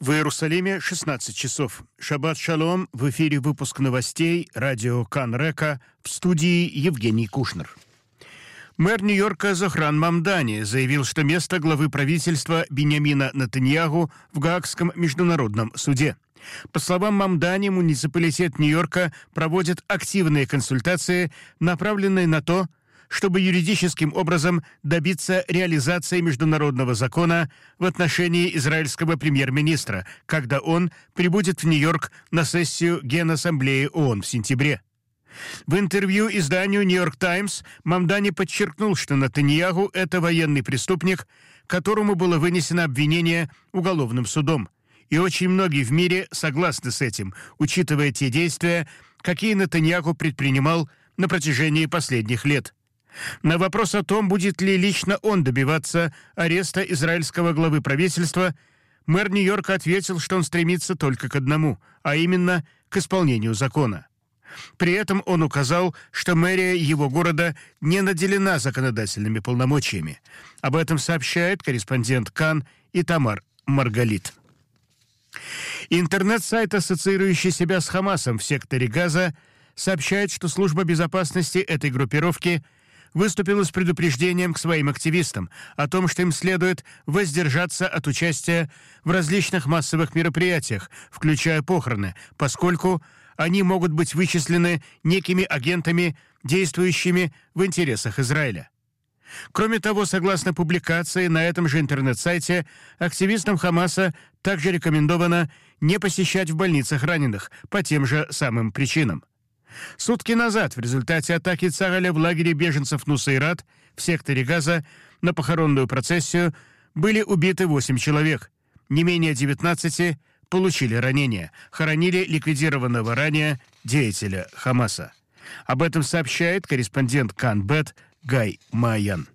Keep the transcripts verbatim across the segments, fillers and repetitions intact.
В Иерусалиме шестнадцать часов. Шаббат шалом. В эфире выпуск новостей радио Кан-Река. В студии Евгений Кушнер. Мэр Нью-Йорка Зохран Мамдани заявил, что место главы правительства Биньямина Нетаньяху в Гаагском международном суде. По словам Мамдани, муниципалитет Нью-Йорка проводит активные консультации, направленные на то, чтобы юридическим образом добиться реализации международного закона в отношении израильского премьер-министра, когда он прибудет в Нью-Йорк на сессию Генассамблеи ООН в сентябре. В интервью изданию «Нью-Йорк Таймс» Мамдани подчеркнул, что Нетаньяху – это военный преступник, которому было вынесено обвинение уголовным судом. И очень многие в мире согласны с этим, учитывая те действия, какие Нетаньяху предпринимал на протяжении последних лет. На вопрос о том, будет ли лично он добиваться ареста израильского главы правительства, мэр Нью-Йорка ответил, что он стремится только к одному, а именно к исполнению закона. При этом он указал, что мэрия его города не наделена законодательными полномочиями. Об этом сообщает корреспондент Кан Итамар Маргалит. Интернет-сайт, ассоциирующий себя с Хамасом в секторе Газа, сообщает, что служба безопасности этой группировки выступила с предупреждением к своим активистам о том, что им следует воздержаться от участия в различных массовых мероприятиях, включая похороны, поскольку они могут быть вычислены некими агентами, действующими в интересах Израиля. Кроме того, согласно публикации на этом же интернет-сайте, активистам Хамаса также рекомендовано не посещать в больницах раненых по тем же самым причинам. Сутки назад в результате атаки Цагаля в лагере беженцев Нусейрат в секторе Газа на похоронную процессию были убиты восемь человек. Не менее девятнадцати получили ранения. Хоронили ликвидированного ранее деятеля Хамаса. Об этом сообщает корреспондент Кан-Бет Гай Маян.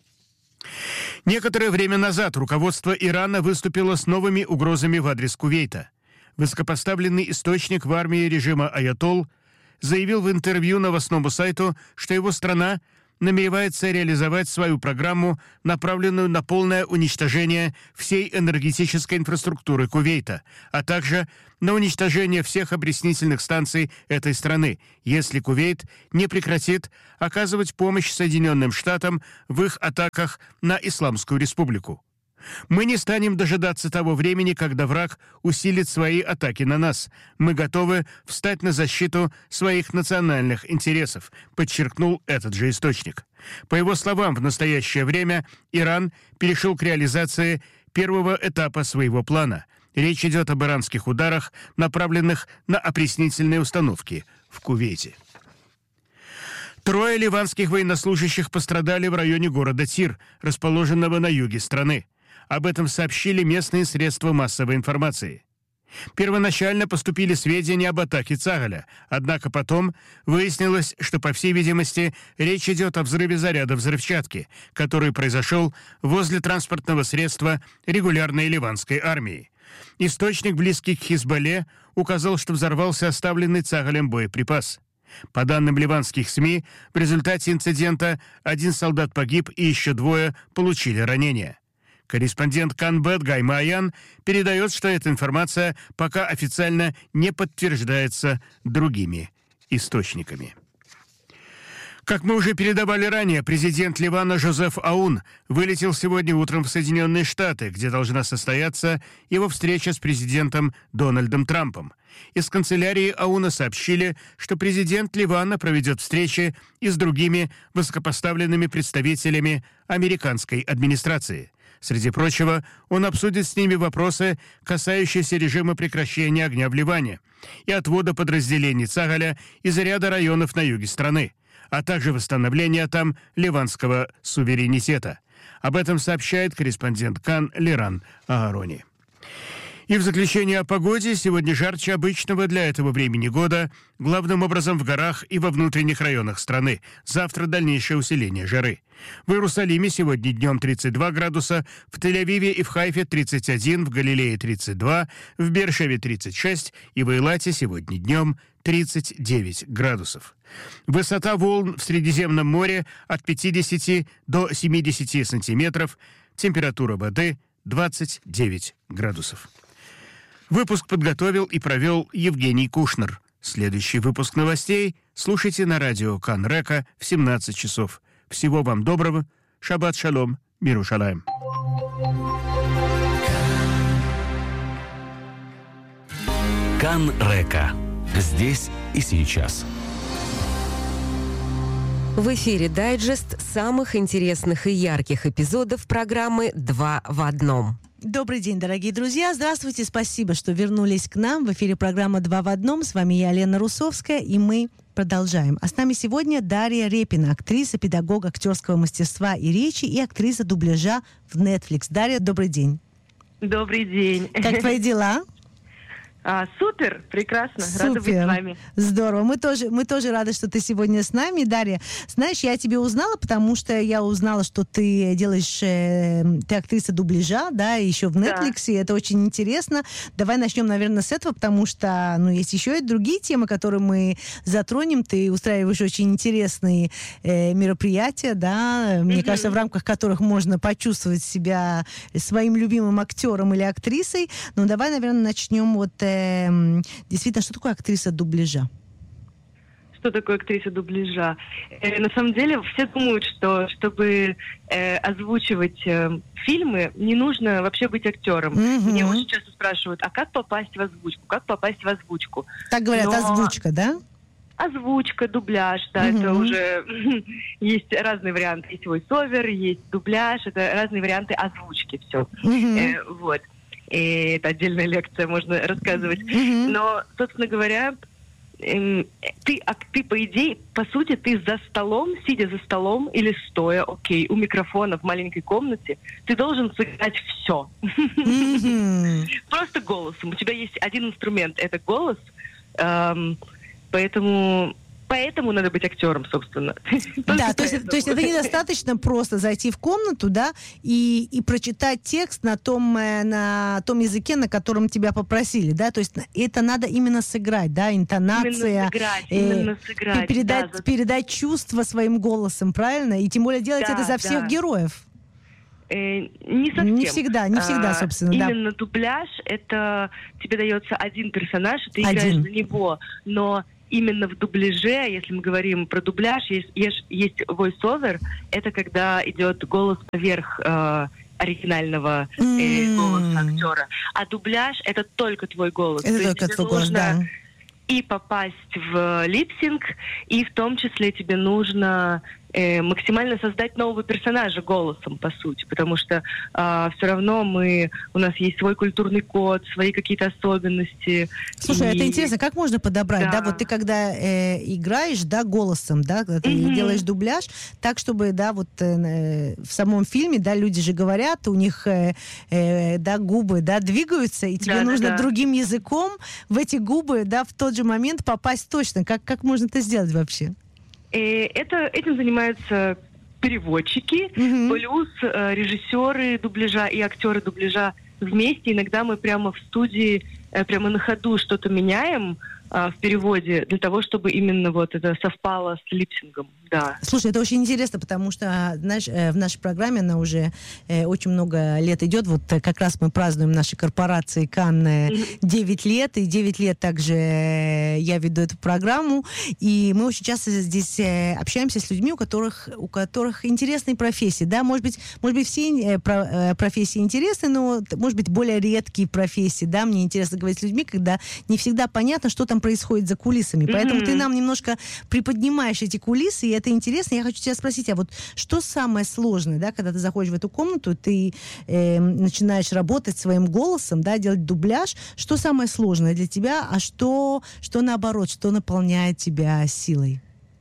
Некоторое время назад руководство Ирана выступило с новыми угрозами в адрес Кувейта. Высокопоставленный источник в армии режима Аятолл заявил в интервью новостному сайту, что его страна намеревается реализовать свою программу, направленную на полное уничтожение всей энергетической инфраструктуры Кувейта, а также на уничтожение всех опреснительных станций этой страны, если Кувейт не прекратит оказывать помощь Соединенным Штатам в их атаках на Исламскую Республику. Мы не станем дожидаться того времени, когда враг усилит свои атаки на нас. Мы готовы встать на защиту своих национальных интересов, подчеркнул этот же источник. По его словам, в настоящее время Иран перешел к реализации первого этапа своего плана. Речь идет об иранских ударах, направленных на опреснительные установки в Кувейте. Трое ливанских военнослужащих пострадали в районе города Тир, расположенного на юге страны. Об этом сообщили местные средства массовой информации. Первоначально поступили сведения об атаке Цагаля, однако потом выяснилось, что, по всей видимости, речь идет о взрыве заряда взрывчатки, который произошел возле транспортного средства регулярной ливанской армии. Источник, близкий к Хизбалле, указал, что взорвался оставленный Цагалем боеприпас. По данным ливанских СМИ, в результате инцидента один солдат погиб и еще двое получили ранения. Корреспондент Кан-Бет Гай Маян передает, что эта информация пока официально не подтверждается другими источниками. Как мы уже передавали ранее, президент Ливана Жозеф Аун вылетел сегодня утром в Соединенные Штаты, где должна состояться его встреча с президентом Дональдом Трампом. Из канцелярии Ауна сообщили, что президент Ливана проведет встречи и с другими высокопоставленными представителями американской администрации. Среди прочего, он обсудит с ними вопросы, касающиеся режима прекращения огня в Ливане и отвода подразделений Цагаля из ряда районов на юге страны, а также восстановления там ливанского суверенитета. Об этом сообщает корреспондент Кан Лиран Аарони. И в заключение о погоде. Сегодня жарче обычного для этого времени года, главным образом в горах и во внутренних районах страны. Завтра дальнейшее усиление жары. В Иерусалиме сегодня днем тридцать два градуса, в Тель-Авиве и в Хайфе тридцать один, в Галилее тридцать два, в Беэр-Шеве тридцать шесть и в Эйлате сегодня днем тридцать девять градусов. Высота волн в Средиземном море от пятидесяти до семидесяти сантиметров, температура воды двадцать девять градусов. Выпуск подготовил и провел Евгений Кушнер. Следующий выпуск новостей слушайте на радио Кан Река в семнадцать часов. Всего вам доброго. Шаббат шалом. Мир ушалаем. Кан Река. Здесь и сейчас. В эфире дайджест самых интересных и ярких эпизодов программы «Два в одном». Добрый день, дорогие друзья. Здравствуйте, спасибо, что вернулись к нам. В эфире программа «Два в одном». С вами я, Лена Русовская, и мы продолжаем. А с нами сегодня Дарья Репина, актриса, педагог актерского мастерства и речи и актриса дубляжа в Netflix. Дарья, добрый день. Добрый день. Как твои дела? А, супер, прекрасно, Супер. рада быть с вами. Здорово, мы тоже, мы тоже рады, что ты сегодня с нами, Дарья. Знаешь, я тебя узнала, потому что я узнала, что ты делаешь, э, ты актриса дубляжа, да, еще в Netflix, да. И это очень интересно. Давай начнем, наверное, с этого, потому что, ну, есть еще и другие темы, которые мы затронем. Ты устраиваешь очень интересные э, мероприятия, да, мне mm-hmm. кажется, в рамках которых можно почувствовать себя своим любимым актером или актрисой. Ну, давай, наверное, начнем вот э, действительно, что такое актриса дубляжа? Что такое актриса дубляжа? Э, на самом деле, все думают, что чтобы э, озвучивать э, фильмы, не нужно вообще быть актером. Mm-hmm. Меня очень часто спрашивают, а как попасть в озвучку? Как попасть в озвучку? Так говорят, Но... озвучка, да? Озвучка, дубляж, да, mm-hmm. это уже есть разные варианты. Есть voice-over, есть дубляж, это разные варианты озвучки, все. Mm-hmm. Э, вот. И это отдельная лекция, можно рассказывать. Mm-hmm. Но, собственно говоря, эм, ты, а, ты, по идее, по сути, ты за столом, сидя за столом или стоя, окей, у микрофона в маленькой комнате, ты должен сыграть все. Mm-hmm. Просто голосом. У тебя есть один инструмент, это голос. Эм, поэтому... Поэтому надо быть актером, собственно. Да, то есть, то есть это недостаточно просто зайти в комнату, да, и, и прочитать текст на том, на том языке, на котором тебя попросили, да, то есть это надо именно сыграть, да, интонация. Именно сыграть, э, именно сыграть. Передать, да, за... передать чувства своим голосом, правильно? И тем более делать да, это за всех да. героев. Э, не совсем. Не всегда, не всегда, собственно, а, да. Именно дубляж, это тебе дается один персонаж, ты один. играешь за него, но именно в дубляже, если мы говорим про дубляж, есть, есть, есть voice-over, это когда идет голос поверх э, оригинального э, mm. голоса актера. А дубляж — это только твой голос. Это То только есть твой голос, да. И попасть в липсинг, и в том числе тебе нужно э, максимально создать нового персонажа голосом, по сути, потому что э, все равно мы, у нас есть свой культурный код, свои какие-то особенности. Слушай, и... это интересно, как можно подобрать, да, да вот ты когда э, играешь, да, голосом, да, когда ты mm-hmm. делаешь дубляж, так, чтобы, да, вот э, в самом фильме, да, люди же говорят, у них, э, э, да, губы, да, двигаются, и тебе да, нужно да, да. другим языком в эти губы, да, в тот же момент попасть точно. Как, как можно это сделать вообще? Это, этим занимаются переводчики, mm-hmm. плюс э, режиссеры дубляжа и актеры дубляжа вместе. Иногда мы прямо в студии, э, прямо на ходу что-то меняем э, в переводе для того, чтобы именно вот это совпало с липсингом. Да. Слушай, это очень интересно, потому что, знаешь, в нашей программе она уже э, очень много лет идет. Вот как раз мы празднуем нашей корпорации Кан девять лет, и девять лет также э, я веду эту программу. И мы очень часто здесь э, общаемся с людьми, у которых, у которых интересные профессии. Да? Может быть, может быть, все э, про, э, профессии интересны, но, может быть, более редкие профессии. Да? Мне интересно говорить с людьми, когда не всегда понятно, что там происходит за кулисами. Поэтому mm-hmm. ты нам немножко приподнимаешь эти кулисы, и это интересно. Я хочу тебя спросить, а вот что самое сложное, да, когда ты заходишь в эту комнату, ты э, начинаешь работать своим голосом, да, делать дубляж, что самое сложное для тебя, а что, что наоборот, что наполняет тебя силой?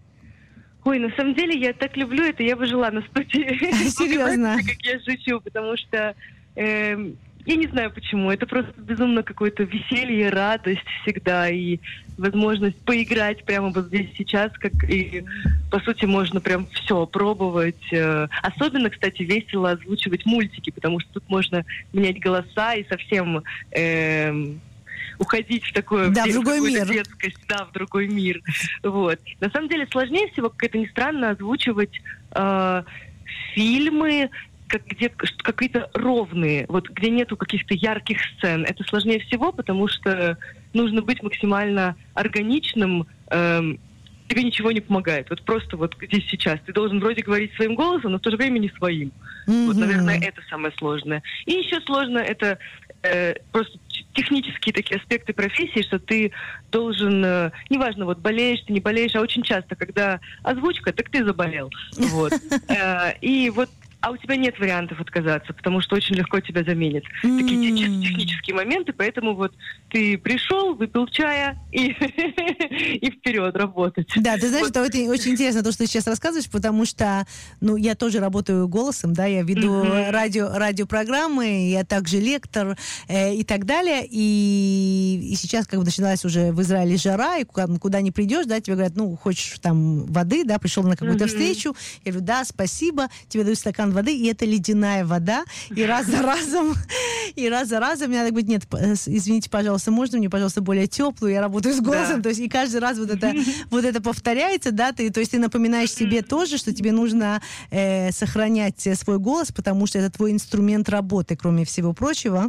Ой, на самом деле я так люблю это, я бы жила на студии. Серьезно? Как я шучу, потому что э, я не знаю почему, это просто безумно какое-то веселье, радость всегда и возможность поиграть прямо вот здесь сейчас, как и по сути можно прям все пробовать. Особенно, кстати, весело озвучивать мультики, потому что тут можно менять голоса и совсем э, уходить в такое да, в, в другой мир. детскость, да, в другой мир. Вот. На самом деле сложнее всего, как это ни странно, озвучивать э, фильмы, как, где какие-то ровные, вот где нету каких-то ярких сцен. Это сложнее всего, потому что нужно быть максимально органичным. Эм, тебе ничего не помогает. Вот просто вот здесь сейчас. Ты должен вроде говорить своим голосом, но в то же время не своим. Mm-hmm. Вот, наверное, это самое сложное. И еще сложно это э, просто технические такие аспекты профессии, что ты должен, э, неважно, вот болеешь ты, не болеешь, а очень часто, когда озвучка, так ты заболел. Вот. И вот а у тебя нет вариантов отказаться, потому что очень легко тебя заменят. Mm. Такие чисто технические моменты, поэтому вот ты пришел, выпил чая и, и вперед работать. Да, ты знаешь, вот. это очень, очень интересно то, что ты сейчас рассказываешь, потому что, ну, я тоже работаю голосом, да, я веду mm-hmm. радио, радиопрограммы, я также лектор э, и так далее, и, и сейчас, как бы, начиналась уже в Израиле жара, и куда, куда не придешь, да, тебе говорят, ну, хочешь там воды, да, пришел на какую-то mm-hmm. встречу, я говорю, да, спасибо, тебе дают стакан воды, и это ледяная вода, и раз за разом, и раз за разом мне надо говорить, нет, извините, пожалуйста, можно мне, пожалуйста, более теплую, я работаю с голосом, да. То есть и каждый раз вот это, вот это повторяется, да, ты, то есть ты напоминаешь себе тоже, что тебе нужно э, сохранять свой голос, потому что это твой инструмент работы, кроме всего прочего.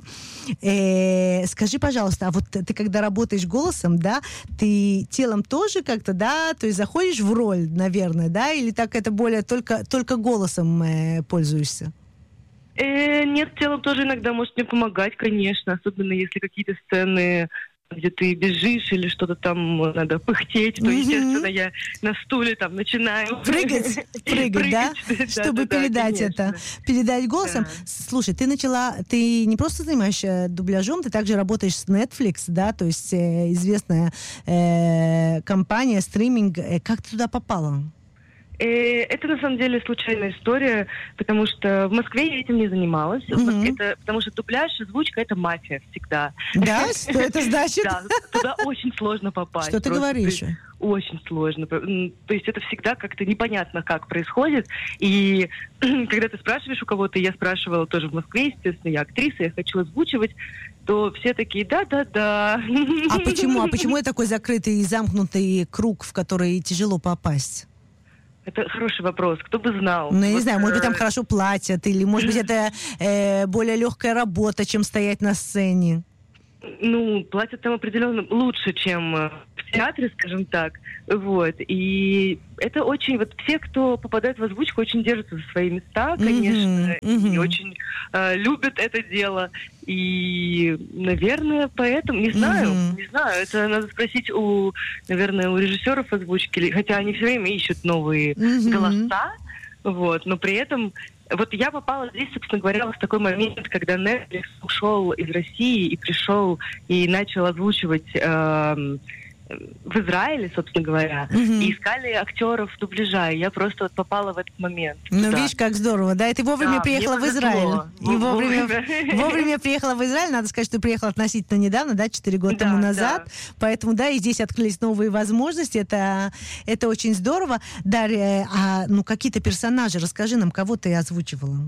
Э, скажи, пожалуйста, а вот ты когда работаешь голосом, да, ты телом тоже как-то, да, то есть заходишь в роль, наверное, да, или так это более только, только голосом э, пользуешься? Э, нет, телом тоже иногда может мне помогать, конечно, особенно если какие-то сцены, где ты бежишь или что-то там надо пыхтеть, то, mm-hmm. естественно, я на стуле там начинаю прыгать, прыгать, да? Чтобы передать это, передать голосом. Слушай, ты начала, ты не просто занимаешься дубляжом, ты также работаешь с Netflix, да, то есть известная компания, стриминг. Как ты туда попала? Это на самом деле случайная история, потому что в Москве я этим не занималась. Mm-hmm. В Москве это, потому что дубляж, озвучка — это мафия всегда. Да? Что это значит? Да, туда очень сложно попасть. Что ты говоришь? Очень сложно. То есть это всегда как-то непонятно, как происходит. И когда ты спрашиваешь у кого-то, я спрашивала тоже в Москве, естественно, я актриса, я хочу озвучивать, то все такие, да-да-да. А почему? А почему это такой закрытый и замкнутый круг, в который тяжело попасть? Это хороший вопрос. Кто бы знал? Ну, я вот, не знаю, может быть, там э... хорошо платят, или, может быть, это э, более легкая работа, чем стоять на сцене. Ну, платят там определенно лучше, чем в театре, скажем так. Вот. И это очень... Вот все, кто попадает в озвучку, очень держатся за свои места, конечно, mm-hmm. Mm-hmm. и очень э, любят это дело. И, наверное, поэтому... Не знаю, mm-hmm. не знаю. Это надо спросить у, наверное, у режиссеров озвучки. Хотя они все время ищут новые mm-hmm. голоса. Вот. Но при этом... Вот я попала здесь, собственно говоря, в такой момент, когда Netflix ушел из России и пришел и начал озвучивать э, в Израиле, собственно говоря, mm-hmm. и искали актеров дубляжа. И я просто вот попала в этот момент. Ну, да. Видишь, как здорово, да? И ты вовремя да, приехала в Израиль. И вовремя, вовремя приехала в Израиль. Надо сказать, что ты приехала относительно недавно, да, четыре года да, тому назад. Да. Поэтому, да, и здесь открылись новые возможности. Это, это очень здорово. Дарья, а ну какие-то персонажи, расскажи нам, кого ты озвучивала?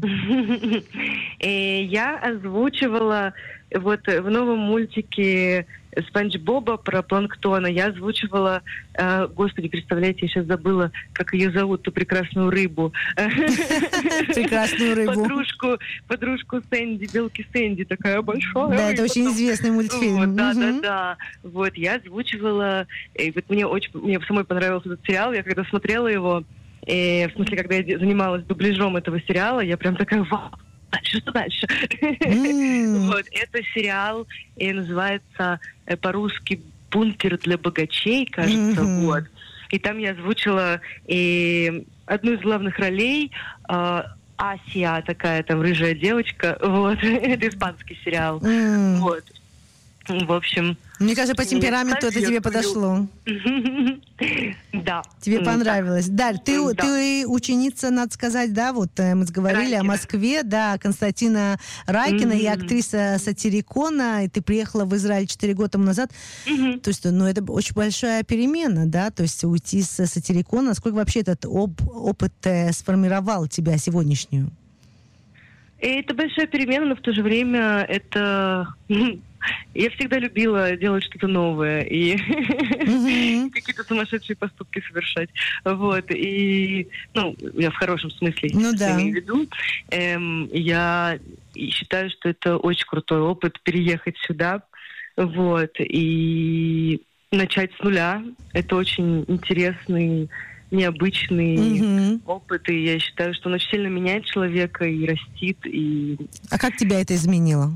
Я озвучивала вот в новом мультике Спанч Боба про планктона. Я озвучивала, э, господи, представляете, я сейчас забыла, как ее зовут, ту прекрасную рыбу. Прекрасную рыбу. Подружку, подружку Сэнди, белки Сэнди, такая большая. Да, это очень известный мультфильм. Да, да, да. Вот, я озвучивала, и вот мне очень, мне самой понравился этот сериал, я когда смотрела его, в смысле, когда я занималась дубляжом этого сериала, я прям такая, вау, дальше, что дальше? Mm. Вот, это сериал, и называется э, по-русски «Бункер для богачей», кажется, mm-hmm. вот. И там я озвучила и одну из главных ролей, э, Асия, такая там рыжая девочка, вот. Это испанский сериал, mm. вот. В общем... Мне кажется, по темпераменту это тебе подошло. Да. Тебе понравилось. Дарь, ты, да. ты ученица, надо сказать, да, вот мы говорили Райкина. О Москве, да, Константина Райкина, mm-hmm. и актриса Сатирикона, и ты приехала в Израиль четыре года тому назад. Mm-hmm. То есть, ну, это очень большая перемена, да, то есть уйти с Сатирикона. Насколько вообще этот об, опыт э, сформировал тебя сегодняшнюю? Это большая перемена, но в то же время это... я всегда любила делать что-то новое и Мгм. какие-то сумасшедшие поступки совершать. Вот. И, ну, я в хорошем смысле Ну это да. имею в виду. Эм, я считаю, что это очень крутой опыт переехать сюда. Вот. И начать с нуля. Это очень интересный, необычный Мгм. опыт. И я считаю, что он очень сильно меняет человека и растит. И А как тебя это изменило?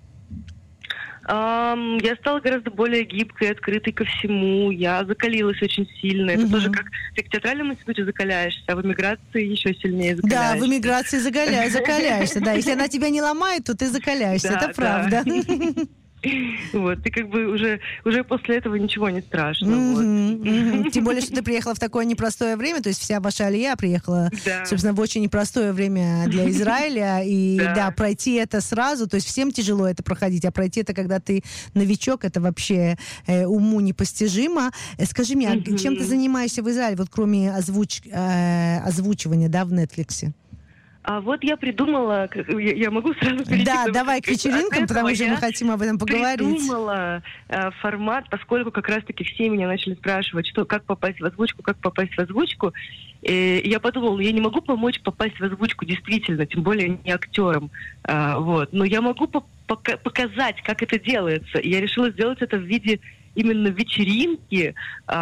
Ам, я стала гораздо более гибкой, открытой ко всему. Я закалилась очень сильно. Это Мгм. тоже как ты в театральном институте закаляешься, а в эмиграции еще сильнее Да, закаляешься. в эмиграции заголя- закаляешься, да. Если она тебя не ломает, то ты закаляешься, Да, это да. правда. Вот, ты как бы уже, уже после этого ничего не страшно. вот. Мгм, мгм. Тем более, что ты приехала в такое непростое время, то есть вся ваша алия приехала, Да. собственно, в очень непростое время для Израиля, и Да. да, пройти это сразу, то есть всем тяжело это проходить, а пройти это, когда ты новичок, это вообще э, уму непостижимо. Э, Скажи мне, а Мгм. чем ты занимаешься в Израиле, вот кроме озвуч- э, озвучивания, да, в Нетфликсе? А вот я придумала, как- я, я могу сразу перейти Да, к- давай к от вечеринкам, этого потому что я мы хотим об этом поговорить. придумала э, формат, поскольку как раз-таки все меня начали спрашивать, что, как попасть в озвучку, как попасть в озвучку. И я подумала, я не могу помочь попасть в озвучку действительно, тем более не актером. А, вот. Но я могу по- пока- показать, как это делается. И я решила сделать это в виде именно вечеринки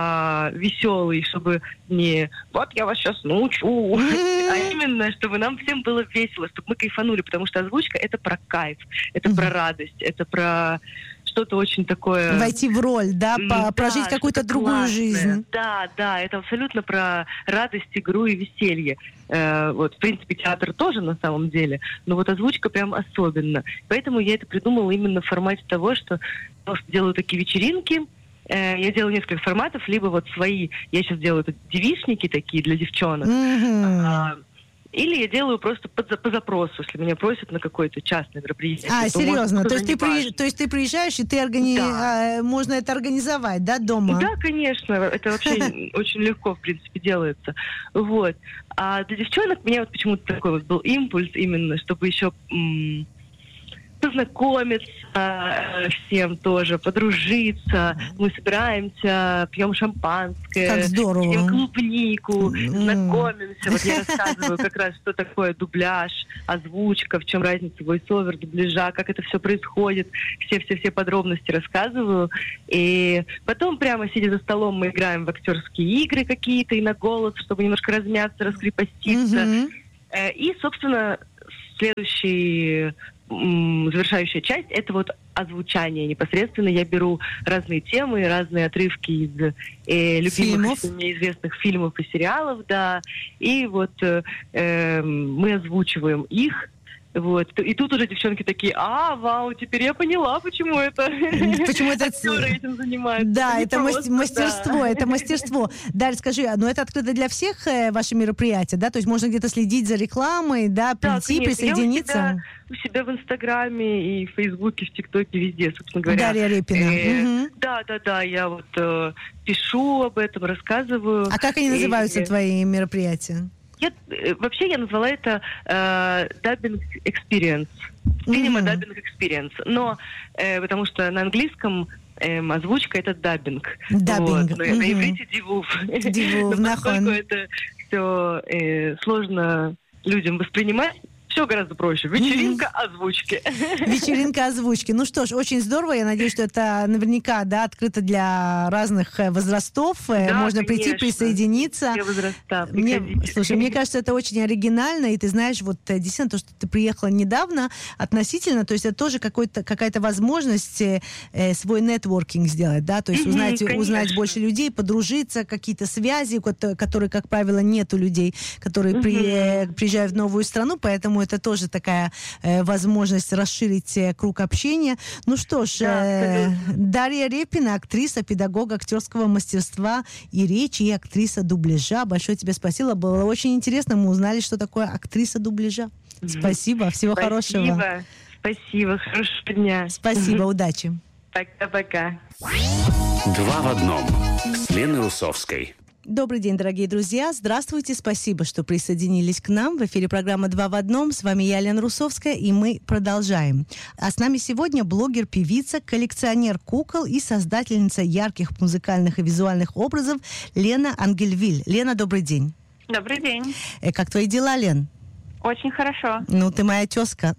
а, веселой, чтобы не «вот я вас сейчас научу», а именно, чтобы нам всем было весело, чтобы мы кайфанули, потому что озвучка — это про кайф, это про радость, это про что-то очень такое... Войти в роль, да, М, по- да, прожить какую-то что-то другую классное. жизнь. Да, да, это абсолютно про радость, игру и веселье. Э, вот, в принципе, театр тоже на самом деле, но вот озвучка прям особенно. Поэтому я это придумала именно в формате того, что просто делаю такие вечеринки. Э, я делаю несколько форматов, либо вот свои, я сейчас делаю тут девичники такие для девчонок, Мгм. а, или я делаю просто под, за- по запросу, если меня просят на какое-то частное мероприятие. А, то, может, серьезно? То тоже есть, ты не приезж- важно. то есть ты приезжаешь, и ты органи... Да. а, можно это организовать, да, дома? Да, конечно, это вообще очень легко, в принципе, делается. Вот. А для девчонок у меня вот почему-то такой вот был импульс именно, чтобы еще м, познакомиться э, всем тоже, подружиться. Мы собираемся, пьем шампанское, Как здорово. едим клубнику, М. знакомимся. Вот я рассказываю как раз, что такое дубляж, озвучка, в чем разница войс-овер, дубляжа, как это все происходит. Все-все-все подробности рассказываю. И потом прямо сидя за столом мы играем в актерские игры какие-то и на голос, чтобы немножко размяться, раскрепоститься. Мгм. Э, И, собственно, следующий м, завершающая часть — это вот озвучание непосредственно. Я беру разные темы, разные отрывки из э, любимых, Фильмов. мне известных фильмов и сериалов, да, и вот э, эм, мы озвучиваем их. Вот. И тут уже девчонки такие: а, вау, теперь я поняла, почему это Почему это... актеры этим занимаются. Да, Не это просто, мас- мастерство, да. это мастерство. Даль, скажи, а, ну это открыто для всех э, ваши мероприятия, да? То есть можно где-то следить за рекламой, да, Да, прийти, конечно. Я у присоединиться? себя, у себя в Инстаграме и в Фейсбуке, в ТикТоке, везде, собственно говоря. Дарья Репина. Э, Мгм. Да, да, да, я вот э, пишу об этом, рассказываю. А как они И- называются, твои мероприятия? Я, э, вообще я назвала это э, dubbing experience. Видимо, Мгм. dubbing experience. Но э, потому что на английском эм, озвучка — это даббинг. Даббинг, Вот. На, на мгм. иврите дивув. Дивув, Но нахон. поскольку это все э, сложно людям воспринимать, все гораздо проще. Вечеринка озвучки. Вечеринка озвучки. Ну что ж, очень здорово. Я надеюсь, что это наверняка, да, открыто для разных э, возрастов. Э, Да, Можно прийти, конечно. присоединиться. Все возраста. Мне, Приходите. слушай, мне кажется, это очень оригинально, и ты знаешь, вот э, действительно то, что ты приехала недавно, относительно, то есть это тоже какой-то, какая-то возможность э, э, свой нетворкинг сделать, да, то есть Мгм, узнать, конечно. узнать больше людей, подружиться, какие-то связи, кото- которые, как правило, нет у людей, которые при- э, приезжают в новую страну, поэтому это тоже такая э, возможность расширить э, круг общения. Ну что ж, Да, э, абсолютно. Дарья Репина, актриса, педагог актерского мастерства и речи, и актриса дубляжа. Большое тебе спасибо. Было очень интересно. Мы узнали, что такое актриса дубляжа. Спасибо. Всего хорошего. Спасибо. Спасибо. Хорошего дня. Спасибо. Удачи. Пока-пока. Два в одном с Леной Русовской. Добрый день, дорогие друзья. Здравствуйте, спасибо, что присоединились к нам. В эфире программа «Два в одном». С вами я, Лена Русовская, и мы продолжаем. А с нами сегодня блогер, певица, коллекционер кукол и создательница ярких музыкальных и визуальных образов Лена Ангельвиль. Лена, добрый день. Добрый день. Как твои дела, Лен? Очень хорошо. Ну, ты моя тезка.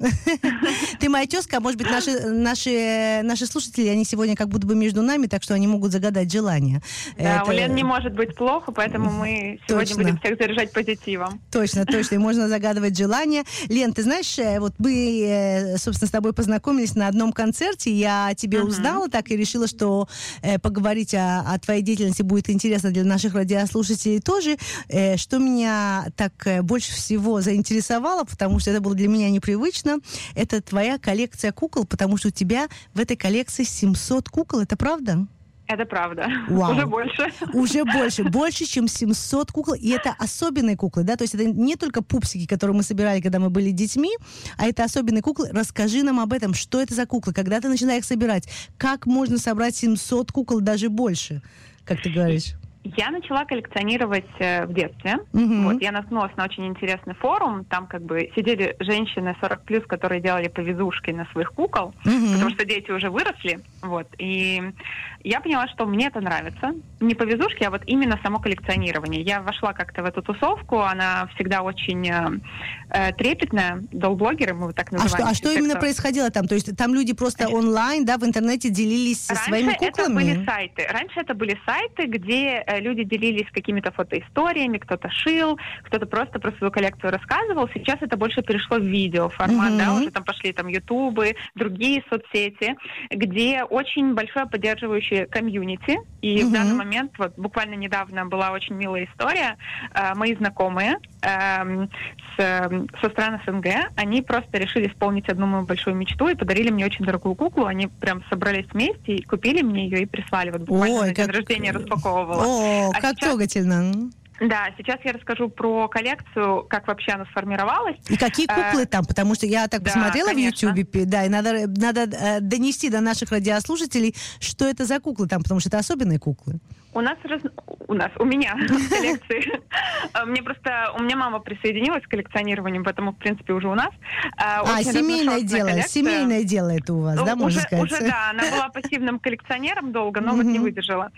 Ты моя тезка, а может быть, наши, наши, наши слушатели, они сегодня как будто бы между нами, так что они могут загадать желание. Да, Это... у Лены не может быть плохо, поэтому мы сегодня точно. Будем всех заряжать позитивом. Точно, точно, и можно загадывать желание. Лен, ты знаешь, вот мы, собственно, с тобой познакомились на одном концерте, я тебе uh-huh. узнала так и решила, что э, поговорить о, о твоей деятельности будет интересно для наших радиослушателей тоже. Э, что меня так э, больше всего заинтересовало, потому что это было для меня непривычно. Это твоя коллекция кукол, потому что у тебя в этой коллекции семьсот кукол. Это правда? Это правда. Вау. Уже больше. Уже больше. Больше, чем семьсот кукол. И это особенные куклы, да? То есть это не только пупсики, которые мы собирали, когда мы были детьми, а это особенные куклы. Расскажи нам об этом. Что это за куклы? Когда ты начала их собирать? Как можно собрать семьсот кукол, даже больше, как ты говоришь? Я начала коллекционировать э, в детстве. Mm-hmm. Вот, я наткнулась на очень интересный форум. Там как бы сидели женщины сорок плюс, которые делали повизушки на своих кукол, mm-hmm. потому что дети уже выросли. Вот, и я поняла, что мне это нравится. Не повизушки, а вот именно само коллекционирование. Я вошла как-то в эту тусовку. Она всегда очень э, трепетная. Долл-блогеры, мы вот так называем. А что, а что именно кто... происходило там? То есть там люди просто онлайн, да, в интернете делились Раньше своими куклами? Это были сайты. Раньше это были сайты, где люди делились какими-то фотоисториями, кто-то шил, кто-то просто про свою коллекцию рассказывал. Сейчас это больше перешло в видео формат, mm-hmm. да, уже там пошли там ютубы, другие соцсети, где очень большое поддерживающее комьюнити. И mm-hmm. в данный момент, вот буквально недавно была очень милая история. Э, мои знакомые э, с, со стран СНГ, они просто решили исполнить одну мою большую мечту и подарили мне очень дорогую куклу. Они прям собрались вместе и купили мне ее и прислали. Вот буквально Ой, на день как... рождения распаковывала. О, а как сейчас... трогательно. Да, сейчас я расскажу про коллекцию, как вообще она сформировалась. И какие куклы а, там, потому что я так да, посмотрела конечно. в Ютубе, да, и надо, надо э, донести до наших радиослушателей, что это за куклы там, потому что это особенные куклы. У нас, раз... у нас, у меня в коллекции, мне просто, у меня мама присоединилась к коллекционированию, поэтому, в принципе, уже у нас. А, семейное дело, семейное дело это у вас, да, можно сказать? Уже, да, она была пассивным коллекционером долго, но вот не выдержала.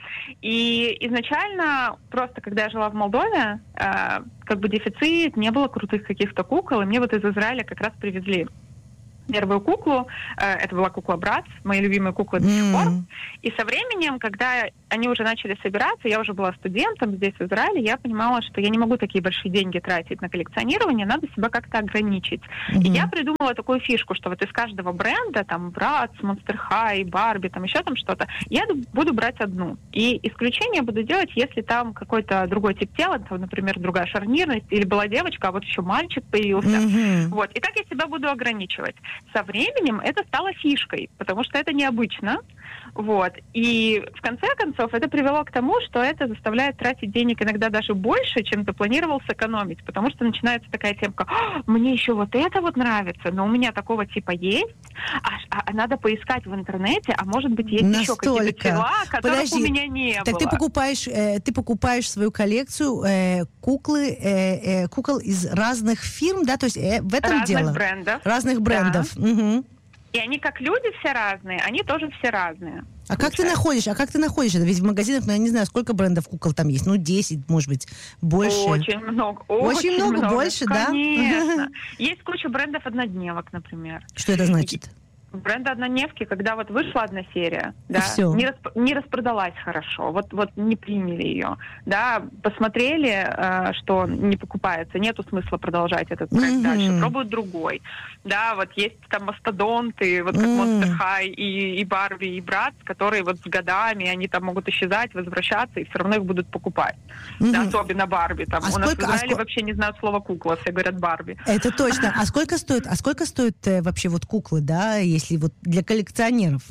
И изначально, просто когда я жила в Молдове, как бы дефицит, не было крутых каких-то кукол, и мне вот из Израиля как раз привезли первую куклу. Это была кукла Братц, мои любимые куклы до сих пор. И со временем, когда они уже начали собираться, я уже была студентом здесь, в Израиле, я понимала, что я не могу такие большие деньги тратить на коллекционирование, надо себя как-то ограничить. Mm-hmm. И я придумала такую фишку, что вот из каждого бренда, там, Братц, Monster High, Барби, там еще там что-то, я буду брать одну. И исключение буду делать, если там какой-то другой тип тела, там, например, другая шарнирность, или была девочка, а вот еще мальчик появился. Mm-hmm. Вот. И так я себя буду ограничивать. Со временем это стало фишкой, потому что это необычно. Вот. И в конце концов это привело к тому, что это заставляет тратить денег иногда даже больше, чем ты планировал сэкономить, потому что начинается такая темка: мне еще вот это вот нравится, но у меня такого типа есть, а, а надо поискать в интернете, а может быть есть Настолько. еще какие-то тела, которых Подожди. у меня не так было. Так ты покупаешь, э, ты покупаешь свою коллекцию э, куклы, э, э, кукол из разных фирм, да, то есть э, в этом разных дело? Разных брендов. Разных брендов. Да. Угу. И они как люди все разные, они тоже все разные. А как ты находишь? А как ты находишь это? Ведь в магазинах, ну, я не знаю, сколько брендов кукол там есть. Ну, десять, может быть, больше. Очень много. Очень, очень много, много, больше, конечно. да? Конечно. Есть куча брендов однодневок, например. Что это значит? Бренда однодневки, когда вот вышла одна серия, да, не, расп- не распродалась хорошо, вот, вот не приняли ее, да, посмотрели, э, что не покупается, нету смысла продолжать этот проект mm-hmm. дальше, пробуют другой, да, вот есть там мастодонты, вот как mm-hmm. Monster High и, и Барби, и Братц, которые вот с годами, они там могут исчезать, возвращаться, и все равно их будут покупать, mm-hmm. да, особенно Барби, там, а у сколько, нас в Израиле а сколько... вообще не знают слова кукла, все говорят Барби. Это точно, а сколько стоит, а сколько стоит э, вообще вот куклы, да, если если вот для коллекционеров?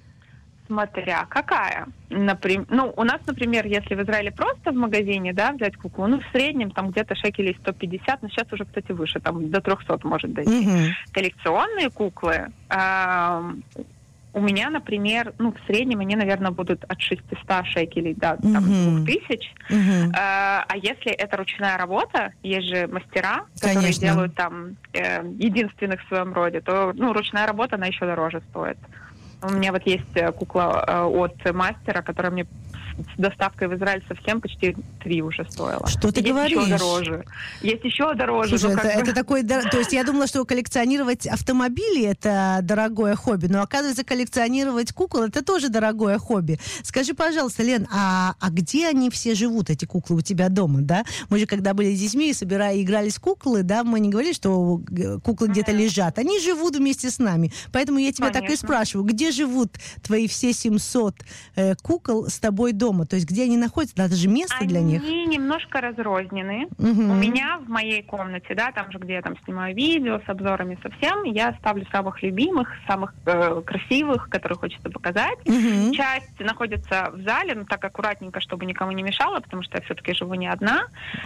Смотря какая. Например, ну, у нас, например, если в Израиле просто в магазине, да, взять куклу, ну, в среднем там где-то шекелей сто пятьдесят, но сейчас уже, кстати, выше, там до триста может дойти. Угу. Коллекционные куклы, э, у меня, например, ну, в среднем они, наверное, будут от шестисот шекелей до там, uh-huh. двух тысяч. Uh-huh. А, а если это ручная работа, есть же мастера, которые Конечно. делают там э, единственных в своем роде, то ну, ручная работа, она еще дороже стоит. У меня вот есть кукла э, от мастера, которая мне с доставкой в Израиль совсем почти три уже стоило. Что ты есть говоришь? Еще дороже. Есть еще дороже. Слушай, это, бы... это такой... То есть я думала, что коллекционировать автомобили — это дорогое хобби, но, оказывается, коллекционировать кукол — это тоже дорогое хобби. Скажи, пожалуйста, Лен, а, а где они все живут, эти куклы, у тебя дома, да? Мы же, когда были с детьми, собирая, игрались в куклы, да, мы не говорили, что куклы где-то лежат. Они живут вместе с нами. Поэтому я тебя Конечно. так и спрашиваю, где живут твои все семьсот э, кукол с тобой дома? То есть где они находятся? Надо же место они для них. Они немножко разрознены. Угу. У меня в моей комнате, да, там же, где я там снимаю видео с обзорами совсем, я ставлю самых любимых, самых э, красивых, которые хочется показать. Угу. Часть находится в зале, но так аккуратненько, чтобы никому не мешало, потому что я все-таки живу не одна.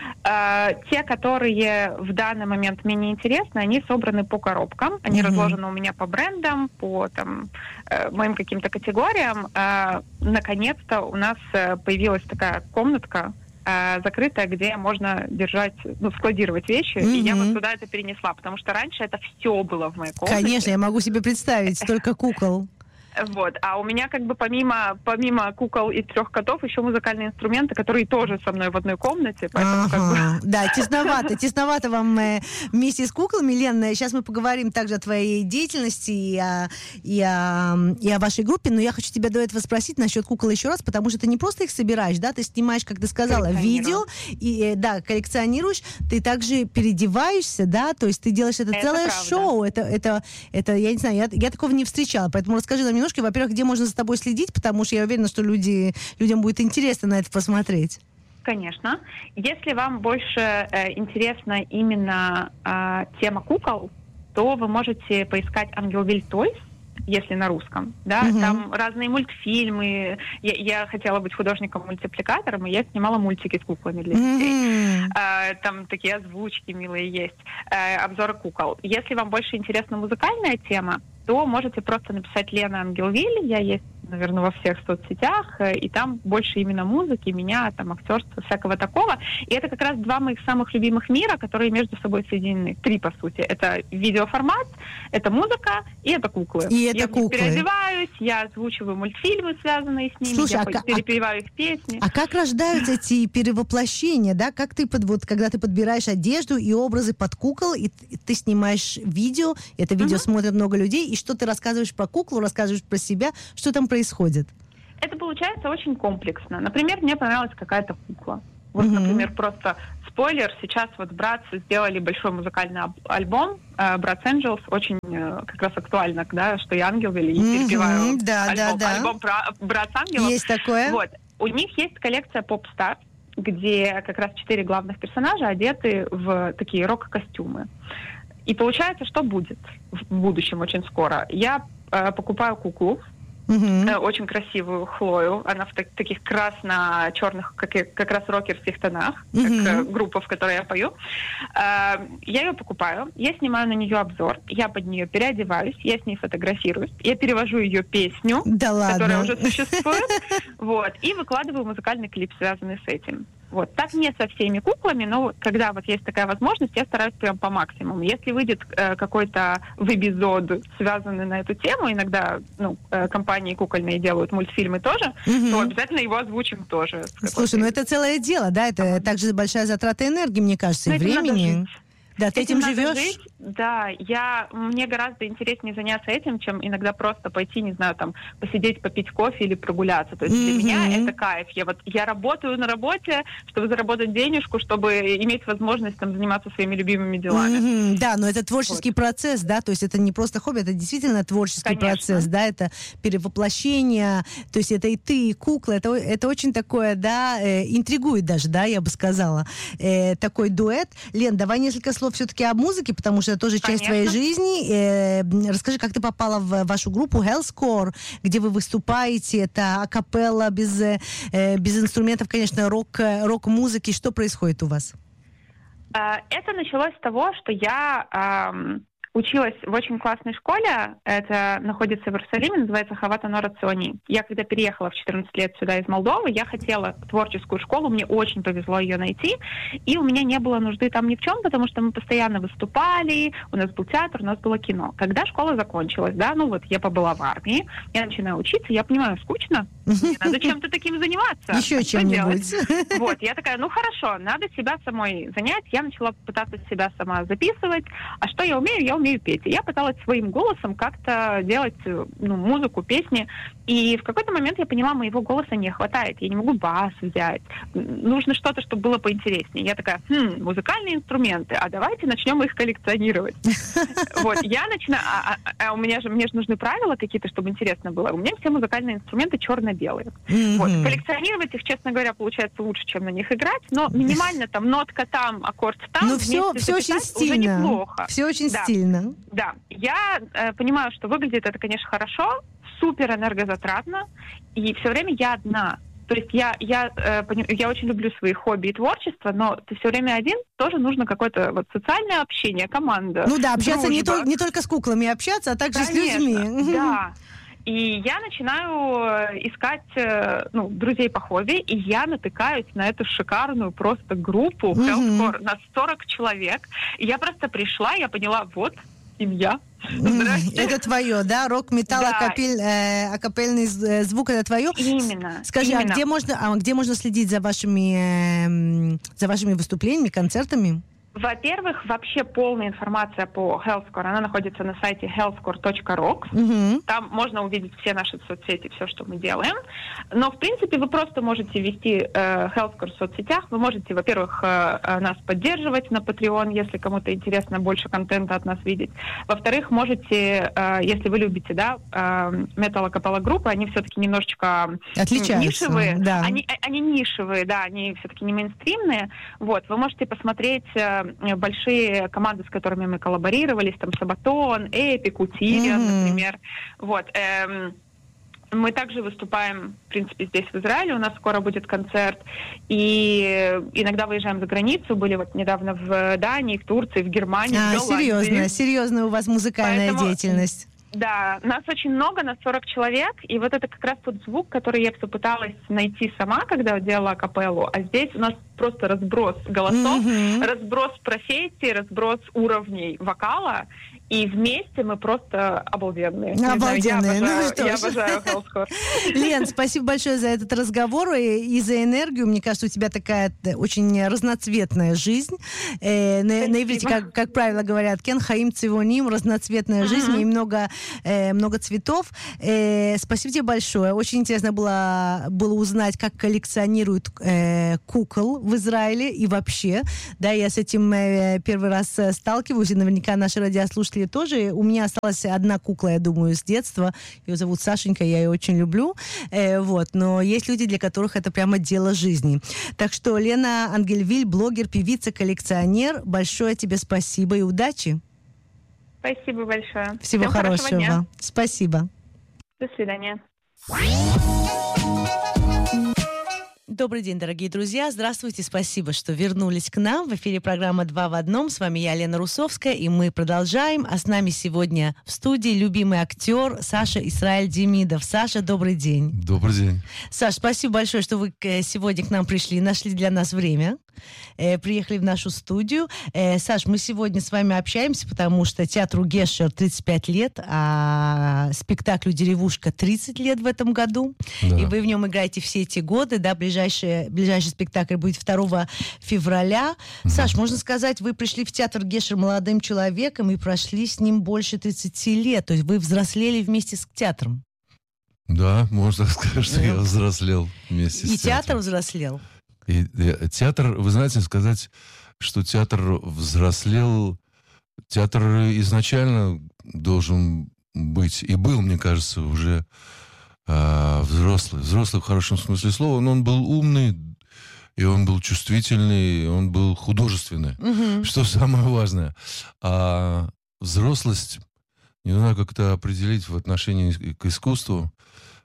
Э, те, которые в данный момент мне не интересны, они собраны по коробкам. Они угу. разложены у меня по брендам, по там, э, моим каким-то категориям. Э, наконец-то у нас появилась такая комнатка э, закрытая, где можно держать, ну, складировать вещи, mm-hmm. и я вот туда это перенесла, потому что раньше это все было в моей комнате. Конечно, я могу себе представить, столько кукол. Вот, а у меня как бы помимо, помимо кукол и трех котов еще музыкальные инструменты, которые тоже со мной в одной комнате, поэтому ага. как бы... Да, тесновато, тесновато вам э, вместе с куклами, Лен. Сейчас мы поговорим также о твоей деятельности и о, и, о, и о вашей группе, но я хочу тебя до этого спросить насчет кукол еще раз, потому что ты не просто их собираешь, да, ты снимаешь, как ты сказала, видео, и, да, коллекционируешь, ты также переодеваешься, да, то есть ты делаешь это, это целое правда. шоу, это, это, это, я не знаю, я, я такого не встречала, поэтому расскажи нам немножко, во-первых, где можно за тобой следить, потому что я уверена, что люди, людям будет интересно на это посмотреть. Конечно. Если вам больше э, интересна именно э, тема кукол, то вы можете поискать Ангелвиль Тойс, если на русском, да, uh-huh. там разные мультфильмы. Я, я хотела быть художником-мультипликатором, и я снимала мультики с куклами для детей. Uh-huh. А, там такие озвучки милые есть, а, обзоры кукол. Если вам больше интересна музыкальная тема, то можете просто написать Лена Ангелвиль, я есть, наверное, во всех соцсетях, и там больше именно музыки, меня, там, актерства, всякого такого. И это как раз два моих самых любимых мира, которые между собой соединены. Три, по сути. Это видеоформат, это музыка и это куклы. И это я куклы. переодеваюсь, я озвучиваю мультфильмы, связанные с ними, Слушай, я а, перепеваю их песни. А как рождаются эти перевоплощения, да? Как ты, под, вот, когда ты подбираешь одежду и образы под кукол, и ты снимаешь видео, это видео uh-huh. смотрят много людей, и что ты рассказываешь про куклу, рассказываешь про себя, что там происходит? Это получается очень комплексно. Например, мне понравилась какая-то кукла. Вот, mm-hmm. например, просто спойлер, сейчас вот братцы сделали большой музыкальный альбом э, Bratz Angels, очень э, как раз актуально, да, что я Ангелвиль, и mm-hmm. перепеваю да, альбом, да, да. альбом про Bratz Angels. Есть такое? Вот. У них есть коллекция Pop Star, где как раз четыре главных персонажа одеты в такие рок-костюмы. И получается, что будет в будущем очень скоро. Я э, покупаю куклу, uh-huh. э, очень красивую Хлою. Она в так, таких красно-черных, как, как раз рокерских тонах, uh-huh. как э, группа, в которой я пою. Э, я ее покупаю, я снимаю на нее обзор, я под нее переодеваюсь, я с ней фотографируюсь, я перевожу ее песню, да которая уже существует, вот, и выкладываю музыкальный клип, связанный с этим. Вот. Так не со всеми куклами, но когда вот есть такая возможность, я стараюсь прям по максимуму. Если выйдет э, какой-то вебизод, связанный на эту тему, иногда ну, э, компании кукольные делают мультфильмы тоже, угу. то обязательно его озвучим тоже. Слушай, ну это целое дело, да? Это также большая затрата энергии, мне кажется, и времени. Да, ты этим, этим живешь? Жить. Да, я, мне гораздо интереснее заняться этим, чем иногда просто пойти, не знаю, там, посидеть, попить кофе или прогуляться. То есть mm-hmm. для меня это кайф. Я вот, я работаю на работе, чтобы заработать денежку, чтобы иметь возможность там заниматься своими любимыми делами. Mm-hmm. Да, но это творческий вот. процесс, да, то есть это не просто хобби, это действительно творческий Конечно. процесс, да, это перевоплощение, то есть это и ты, и кукла, это, это очень такое, да, э, интригует даже, да, я бы сказала, э, такой дуэт. Лен, давай несколько слов все-таки о музыке, потому что это тоже часть Конечно. твоей жизни. Э, расскажи, как ты попала в вашу группу Hellscore, где вы выступаете, это акапелла, без, э, без инструментов, конечно, рок, рок-музыки. Что происходит у вас? Это началось с того, что я... Эм... училась в очень классной школе, это находится в Иерусалиме, называется Хавата Нора Циони. Я когда переехала в четырнадцать лет сюда из Молдовы, я хотела творческую школу, мне очень повезло ее найти, и у меня не было нужды там ни в чем, потому что мы постоянно выступали, у нас был театр, у нас было кино. Когда школа закончилась, да, ну вот я побыла в армии, я начинаю учиться, я понимаю, скучно, мне надо чем-то таким заниматься. Еще чем-нибудь. Вот, я такая, ну хорошо, надо себя самой занять, я начала пытаться себя сама записывать, а что я умею? Я умею петь. И я пыталась своим голосом как-то делать, ну, музыку, песни, и в какой-то момент я поняла, моего голоса не хватает, я не могу бас взять, нужно что-то, чтобы было поинтереснее. Я такая, хм, музыкальные инструменты, а давайте начнем их коллекционировать. Вот, я начинаю, а у меня же, мне же нужны правила какие-то, чтобы интересно было. У меня все музыкальные инструменты черно-белые. Вот, коллекционировать их, честно говоря, получается лучше, чем на них играть, но минимально там нотка там, аккорд там, ну, все, все очень стильно. Уже неплохо. Все очень да. стильно. Да. Я э, понимаю, что выглядит это, конечно, хорошо, супер энергозатратно, и все время я одна. То есть я, я, э, я очень люблю свои хобби и творчество, но ты все время один, тоже нужно какое-то вот социальное общение, команда. Ну да, общаться не, дружба. то, не только с куклами общаться, а также Конечно, с людьми. Да. И я начинаю искать, ну, друзей по хобби, и я натыкаюсь на эту шикарную просто группу Hellscore на сорок человек. И я просто пришла, я поняла, вот, семья. Это твое, да? Рок-металл, да. акапель, э, акапельный звук, это твое? Именно. Скажи, именно. А, где можно, а где можно следить за вашими, э, за вашими выступлениями, концертами? Во-первых, вообще полная информация по Hellscore, она находится на сайте hellscore точка rocks. Угу. Там можно увидеть все наши соцсети, все, что мы делаем. Но, в принципе, вы просто можете вести э, Hellscore в соцсетях. Вы можете, во-первых, э, нас поддерживать на Patreon, если кому-то интересно больше контента от нас видеть. Во-вторых, можете, э, если вы любите, да, э, метал-акапелла группы, они все-таки немножечко отличаются, нишевые. Да. Они, они нишевые, да, они все-таки не мейнстримные. Вот, вы можете посмотреть э, большие команды, с которыми мы коллаборировались, там Сабатон, Эпик, Утириан, mm-hmm. например. Вот. Эм, мы также выступаем, в принципе, здесь, в Израиле. У нас скоро будет концерт. И иногда выезжаем за границу. Были вот недавно в Дании, в Турции, в Германии, а, в Голландии. Серьезно, серьезно у вас музыкальная Поэтому... деятельность. Да, нас очень много, нас сорок человек, и вот это как раз тот звук, который я все пыталась найти сама, когда делала акапеллу, а здесь у нас просто разброс голосов, mm-hmm. разброс профессий, разброс уровней вокала, и вместе мы просто обалденные. Обалденные. Знаю, я обожаю, ну, я обожаю Hellscore. Лен, спасибо большое за этот разговор и, и за энергию. Мне кажется, у тебя такая очень разноцветная жизнь. Э, на, на иврите, как, как правило, говорят, кен хаим цивоним, разноцветная жизнь, uh-huh. и много, э, много цветов. Э, спасибо тебе большое. Очень интересно было, было узнать, как коллекционируют э, кукол в Израиле и вообще. Да, я с этим э, первый раз сталкиваюсь, и наверняка наши радиослушатели тоже. У меня осталась одна кукла, я думаю, с детства. Ее зовут Сашенька, я ее очень люблю. Э, вот. Но есть люди, для которых это прямо дело жизни. Так что, Лена Ангельвиль, блогер, певица, коллекционер, большое тебе спасибо и удачи. Спасибо большое. Всего Всем хорошего. Дня. Спасибо. До свидания. Добрый день, дорогие друзья. Здравствуйте, спасибо, что вернулись к нам. В эфире программа «Два в одном». С вами я, Лена Русовская, и мы продолжаем. А с нами сегодня в студии любимый актер Саша Исраэль Демидов. Саша, добрый день. Добрый день. Саш, спасибо большое, что вы сегодня к нам пришли, нашли для нас время. Э, приехали в нашу студию. Э, Саш, мы сегодня с вами общаемся, потому что театру Гешер тридцать пять лет, а спектаклю «Деревушка» тридцать лет в этом году. Да. И вы в нем играете все эти годы, да, ближайший, ближайший спектакль будет второго февраля. Mm-hmm. Саш, можно сказать, вы пришли в театр Гешер молодым человеком и прошли с ним больше тридцати лет, то есть вы взрослели вместе с театром. Да, можно сказать, что я взрослел вместе и с театром. И театр взрослел. И, и, театр, вы знаете, сказать, что театр взрослел, театр изначально должен быть, и был, мне кажется, уже э, взрослый, взрослый в хорошем смысле слова, но он был умный, и он был чувствительный, и он был художественный, угу. Что самое важное. А взрослость, не знаю, как это определить в отношении к искусству,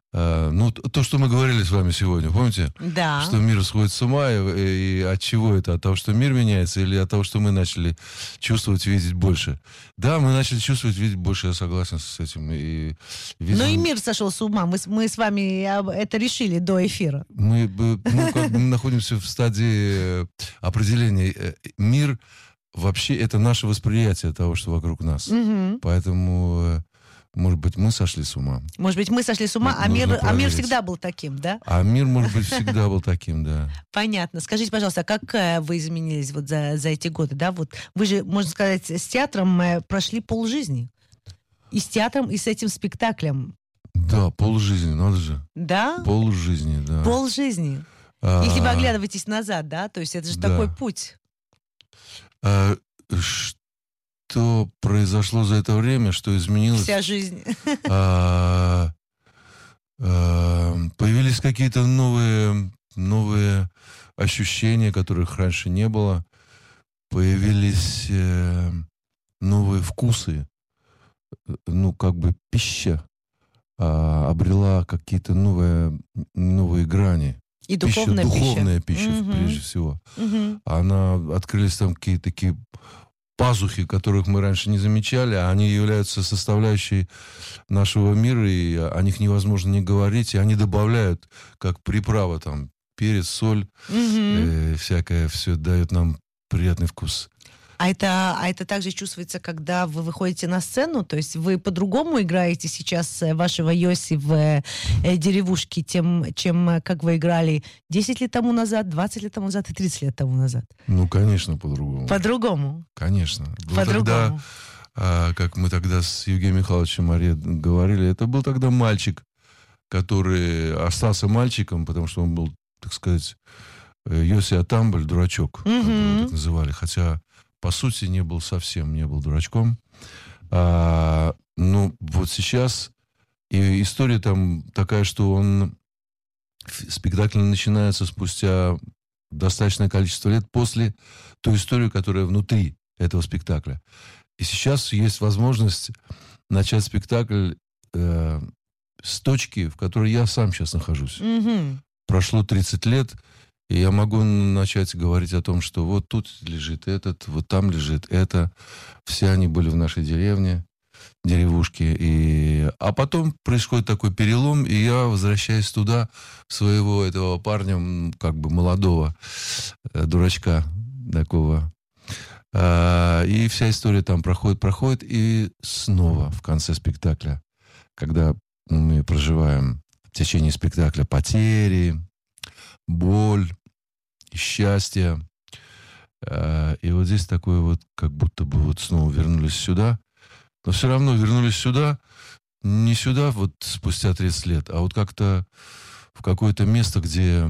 А, ну, то, что мы говорили с вами сегодня, помните? Да. Что мир сходит с ума, и, и от чего это? От того, что мир меняется, или от того, что мы начали чувствовать, видеть больше? Да, мы начали чувствовать, видеть больше, я согласен с этим. И, видим, Но и мир сошел с ума. Мы, с- мы с вами это решили до эфира. мы, бы- ну, как бы мы находимся в стадии э, определения. Э, Мир вообще это наше восприятие того, что вокруг нас. Мгм. Поэтому, э, может быть, мы сошли с ума. Может быть, мы сошли с ума, Ну, а мир, нужно а мир проверить. всегда был таким, да? А мир, может быть, всегда был таким, да. Понятно. Скажите, пожалуйста, а как э, вы изменились вот за, за эти годы, да? Вот вы же, можно сказать, с театром э, прошли полжизни. И с театром, и с этим спектаклем. Да, полжизни, надо же. Да? Полжизни, да. Полжизни. А, Если вы оглядываетесь назад, да? То есть это же да. такой путь. а, Что произошло за это время, что изменилось? Вся жизнь. А, а, Появились какие-то новые, новые ощущения, которых раньше не было. Появились э, новые вкусы. Ну, как бы пища а, обрела какие-то новые, новые грани. И Пища, духовная пища. духовная пища, Мгм. прежде всего. Мгм. Она открылись там какие-то такие пазухи, которых мы раньше не замечали, а они являются составляющей нашего мира, и о них невозможно не говорить, и они добавляют, как приправа, там, перец, соль, Мгм. э, всякое, все дает нам приятный вкус. А это, а это также чувствуется, когда вы выходите на сцену, то есть вы по-другому играете сейчас э, вашего Йоси в э, э, деревушке, тем, чем э, как вы играли десять лет тому назад, двадцать лет тому назад и тридцать лет тому назад. Ну, конечно, по-другому. По-другому. Конечно. Ну, По-другому. тогда, а, как мы тогда с Евгением Михайловичем Мария говорили, это был тогда мальчик, который остался мальчиком, потому что он был, так сказать, э, Йоси Атамбль, дурачок, как бы его Мгм. так называли. Хотя, по сути, не был совсем, не был дурачком. А, ну, вот сейчас и история там такая, что он... ф- Спектакль начинается спустя достаточное количество лет после той истории, которая внутри этого спектакля. И сейчас есть возможность начать спектакль э, с точки, в которой я сам сейчас нахожусь. Мгм. Прошло тридцать лет, и я могу начать говорить о том, что вот тут лежит этот, вот там лежит это. Все они были в нашей деревне, деревушке. И... А потом происходит такой перелом, и я возвращаюсь туда, своего этого парня, м, как бы молодого э, дурачка такого. А, и вся история там проходит, проходит, и снова в конце спектакля, когда мы проживаем в течение спектакля потери, боль, счастье. А, И вот здесь такое вот, как будто бы вот снова вернулись сюда. Но все равно вернулись сюда, не сюда вот спустя тридцать лет, а вот как-то в какое-то место, где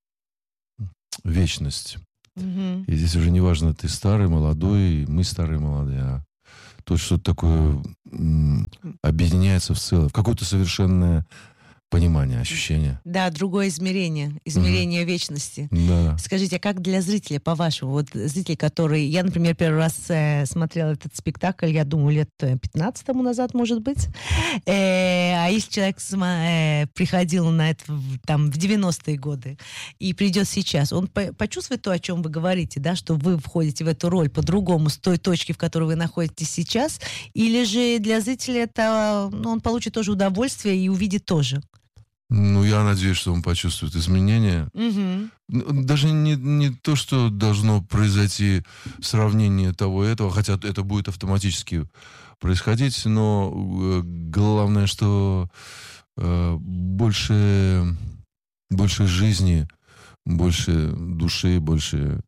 вечность. Мгм. И здесь уже не важно, ты старый, молодой, мы старые, молодые, а тут что-то такое м, объединяется в целое, в какое-то совершенное понимание, ощущение. Да, другое измерение, измерение вечности. Да. Скажите, а как для зрителя, по-вашему, вот зритель, который... Я, например, первый раз э, смотрела этот спектакль, я думаю, лет э, пятнадцать тому назад, может быть. Э, а если человек сма- э, приходил на это в, там, в девяностые годы и придет сейчас, он по- почувствует то, о чем вы говорите, да, что вы входите в эту роль по-другому с той точки, в которой вы находитесь сейчас, или же для зрителя это, ну, он получит тоже удовольствие и увидит тоже? Ну, я надеюсь, что он почувствует изменения. Мгм. Ну, даже не, не то, что должно произойти сравнение того и этого, хотя это будет автоматически происходить, но э, главное, что э, больше, больше жизни, больше души, больше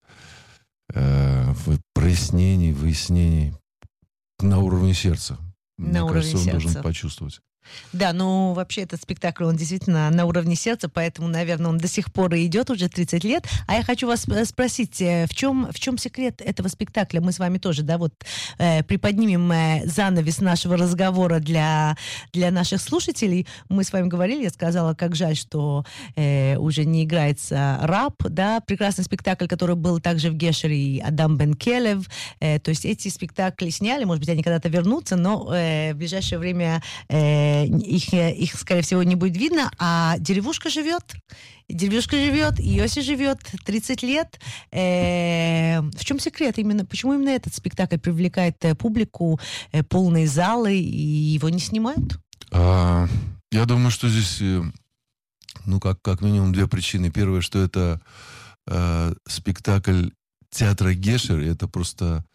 э, в- прояснений, выяснений на уровне сердца. На Мне уровне кажется, он сердца. должен почувствовать. Да, ну вообще этот спектакль, он действительно на уровне сердца, поэтому, наверное, он до сих пор и идет уже тридцать лет. А я хочу вас э, спросить, э, в чем, в чем секрет этого спектакля? Мы с вами тоже, да, вот э, приподнимем э, занавес нашего разговора для, для наших слушателей. Мы с вами говорили, я сказала, как жаль, что э, уже не играется «Раб», да, прекрасный спектакль, который был также в Гешере, и Адам Бенкелев. Э, то есть эти спектакли сняли, может быть, они когда-то вернутся, но э, в ближайшее время э, э, их, их, скорее всего, не будет видно, а деревушка живет. Деревушка живет, Йоси живет тридцать лет. Э, в чем секрет именно? Почему именно этот спектакль привлекает э, публику, э, полные залы, и его не снимают? А, я думаю, что здесь, ну, как, как минимум две причины. Первое, что это э, спектакль театра Гешер, это просто,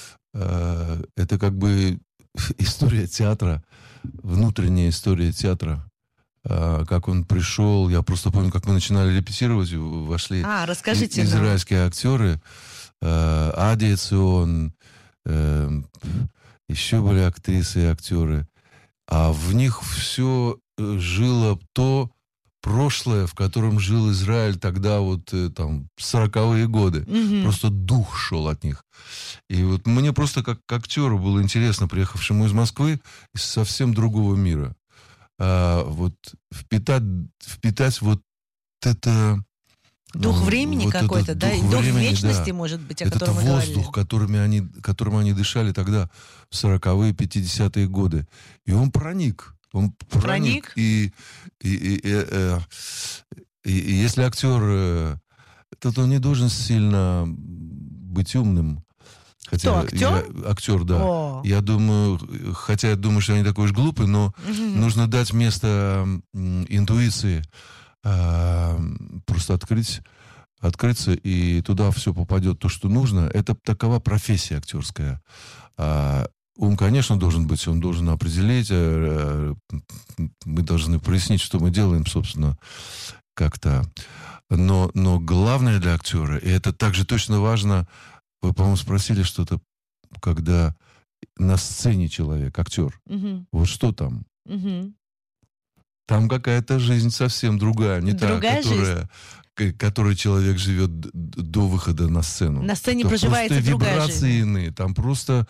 э, это как бы история театра, внутренняя история театра. Как он пришел, я просто помню, как мы начинали репетировать, вошли а, расскажите, израильские нам. актеры, э, Ади Цион, э, еще были актрисы и актеры, а в них все жило то прошлое, в котором жил Израиль тогда, вот там, сороковые годы. Mm-hmm. Просто дух шел от них. И вот мне просто как актеру было интересно, приехавшему из Москвы, из совсем другого мира. А, вот впитать, впитать вот это... Дух ну, времени вот какой-то, да? Дух, дух времени, вечности, да. Может быть, о это котором вы воздух, говорили. которыми они, которым они дышали тогда, в сороковые, пятидесятые годы. И он проник. Он проник. проник? И, и, и, и, и, и, и если актер... То он не должен сильно быть умным. Хотя Кто, актер? Я, актер, да. О. Я думаю, хотя я думаю, что они такой уж глупый, но угу. нужно дать место м, интуиции, а, просто открыть, открыться, и туда все попадет то, что нужно. Это такова профессия актерская. А, ум, конечно, должен быть, он должен определить, а, мы должны прояснить, что мы делаем, собственно, как-то. Но, но главное для актера, и это также точно важно. Вы, по-моему, спросили что-то, когда на сцене человек, актер. Угу. Вот что там? Угу. Там какая-то жизнь совсем другая, не другая та, которая, к- которой человек живет до выхода на сцену. На сцене там проживается просто другая вибрации жизнь. иные, там просто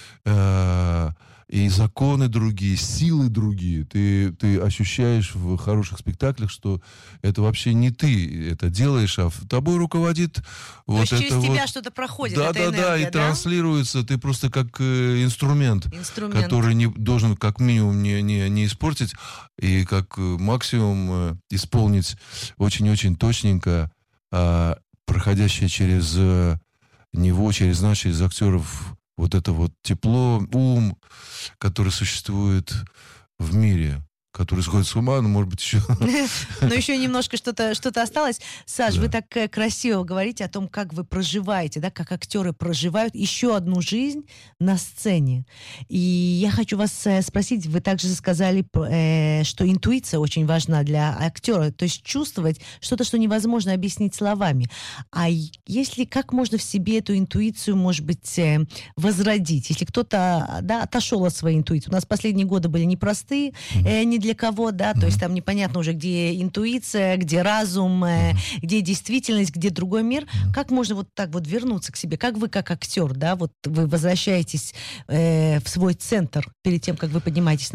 э, и законы другие, силы другие. Ты, ты ощущаешь в хороших спектаклях, что это вообще не ты это делаешь, а тобой руководит То вот есть это через вот... тебя что-то проходит, Да, эта да, энергия, да, и да? транслируется. Ты просто как э, инструмент, Инструмент, который не, должен как минимум не, не, не испортить, и как э, максимум э, исполнить очень-очень точненько, э, проходящее через э, него, через нас, через актеров, вот это вот тепло, ум, который существует в мире, который сходит с ума, ну, может быть, еще... Но еще немножко что-то, что-то осталось. Саш, Да. вы так э, красиво говорите о том, как вы проживаете, да, как актеры проживают еще одну жизнь на сцене. И я хочу вас э, спросить, вы также сказали, э, что интуиция очень важна для актера, то есть чувствовать что-то, что невозможно объяснить словами. А если, как можно в себе эту интуицию, может быть, э, возродить? Если кто-то, да, отошел от своей интуиции. У нас последние годы были непростые, э, не для кого, да, mm-hmm. то есть там непонятно уже, где интуиция, где разум, mm-hmm. где действительность, где другой мир. Mm-hmm. Как можно вот так вот вернуться к себе? Как вы, как актер, да, вот вы возвращаетесь э, в свой центр перед тем, как вы поднимаетесь